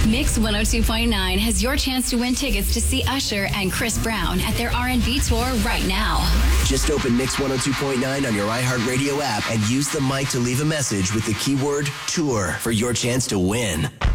Mix 102.9 has your chance to win tickets to see Usher and Chris Brown at their R&B tour right now. Just open Mix 102.9 on your iHeartRadio app and use the mic to leave a message with the keyword tour for your chance to win.